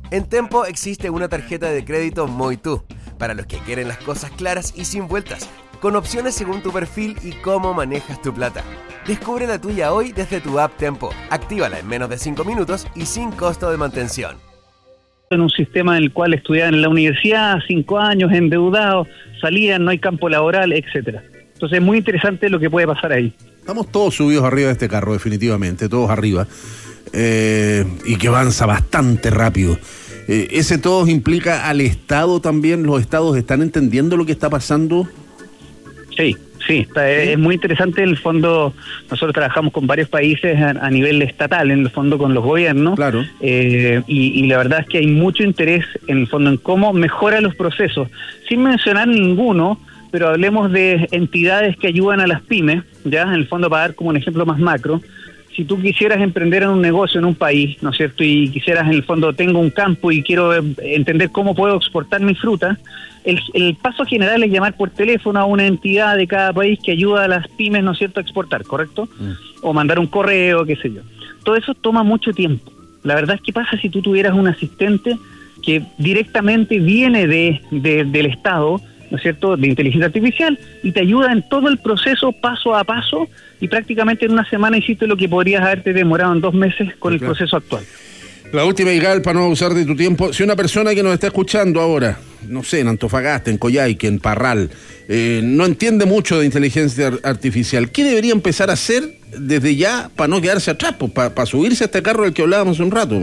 En Tempo existe una tarjeta de crédito Muy Tú, para los que quieren las cosas claras y sin vueltas, con opciones según tu perfil y cómo manejas tu plata. Descubre la tuya hoy desde tu app Tempo. Actívala en menos de 5 minutos y sin costo de mantención. En un sistema en el cual estudiaban en la universidad, 5 años, endeudados, salían, no hay campo laboral, etcétera. Entonces es muy interesante lo que puede pasar ahí. Estamos todos subidos arriba de este carro, definitivamente, todos arriba. Y que avanza bastante rápido. ¿Ese todos implica al Estado también? ¿Los estados están entendiendo lo que está pasando? Sí, es muy interesante. En el fondo, nosotros trabajamos con varios países a nivel estatal, en el fondo con los gobiernos. Claro. Y la verdad es que hay mucho interés, en el fondo, en cómo mejora los procesos. Sin mencionar ninguno, pero hablemos de entidades que ayudan a las pymes, ya, en el fondo, para dar como un ejemplo más macro. Si tú quisieras emprender en un negocio en un país, ¿no es cierto?, y quisieras, en el fondo, tengo un campo y quiero entender cómo puedo exportar mi fruta, el paso general es llamar por teléfono a una entidad de cada país que ayuda a las pymes, ¿no es cierto?, a exportar, ¿correcto? O mandar un correo, qué sé yo. Todo eso toma mucho tiempo. La verdad es que pasa si tú tuvieras un asistente que directamente viene del Estado, ¿no es cierto?, de inteligencia artificial, y te ayuda en todo el proceso paso a paso, y prácticamente en una semana hiciste lo que podrías haberte demorado en 2 meses con el proceso actual. La última, Igal, para no abusar de tu tiempo, si una persona que nos está escuchando ahora, no sé, en Antofagasta, en Coyhaique, en Parral, no entiende mucho de inteligencia artificial, ¿qué debería empezar a hacer desde ya para no quedarse atrás, para subirse a este carro del que hablábamos hace un rato?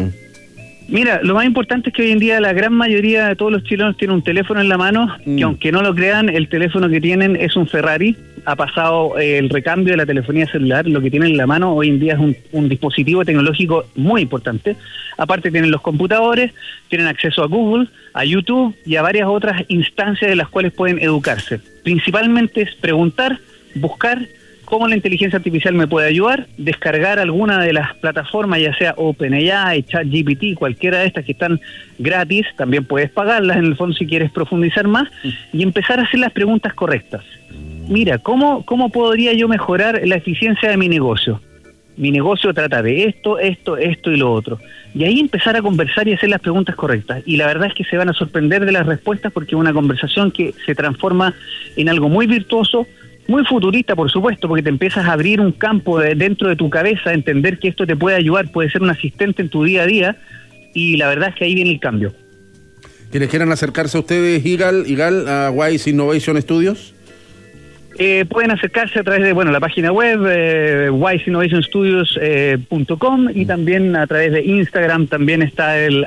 Mira, lo más importante es que hoy en día la gran mayoría de todos los chilenos tienen un teléfono en la mano, que aunque no lo crean, el teléfono que tienen es un Ferrari. Ha pasado el recambio de la telefonía celular, lo que tienen en la mano hoy en día es un dispositivo tecnológico muy importante. Aparte tienen los computadores, tienen acceso a Google, a YouTube y a varias otras instancias de las cuales pueden educarse. Principalmente es preguntar, buscar cómo la inteligencia artificial me puede ayudar, descargar alguna de las plataformas, ya sea OpenAI, ChatGPT, cualquiera de estas que están gratis, también puedes pagarlas en el fondo si quieres profundizar más, y empezar a hacer las preguntas correctas. Mira, ¿cómo podría yo mejorar la eficiencia de mi negocio? Mi negocio trata de esto y lo otro. Y ahí empezar a conversar y hacer las preguntas correctas. Y la verdad es que se van a sorprender de las respuestas porque es una conversación que se transforma en algo muy virtuoso, muy futurista, por supuesto, porque te empiezas a abrir un campo dentro de tu cabeza, a entender que esto te puede ayudar, puede ser un asistente en tu día a día, y la verdad es que ahí viene el cambio. ¿Quienes quieran acercarse a ustedes, Igal, a Wise Innovation Studios? Pueden acercarse a través de la página web, wiseinnovationstudios.com, y también a través de Instagram también está el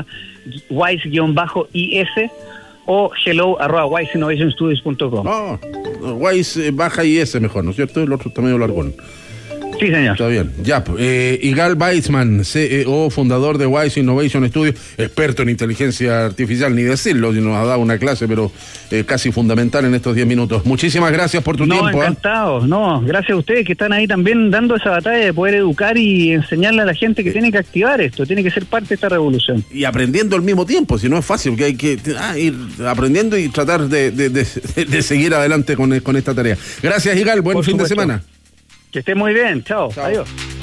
@wise_is, o hello@wiseinnovationstudios.com. Wise_is mejor, ¿no es cierto? El otro está medio largón. Sí, señor. Está bien. Ya, Igal Weissman, CEO, fundador de Wise Innovation Studios, experto en inteligencia artificial, ni decirlo, si nos ha dado una clase, pero casi fundamental en estos 10 minutos. Muchísimas gracias por tu tiempo. Encantado. Gracias a ustedes que están ahí también dando esa batalla de poder educar y enseñarle a la gente que tiene que activar esto, tiene que ser parte de esta revolución. Y aprendiendo al mismo tiempo, si no es fácil, porque hay que ir aprendiendo y tratar de seguir adelante con esta tarea. Gracias, Igal, buen fin de semana. Que esté muy bien, chao. Adiós.